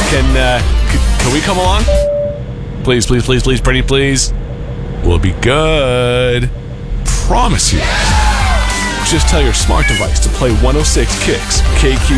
Can we come along? Please, Brittany, please. We'll be good. Promise you. Just tell your smart device to play 106 Kicks, KQ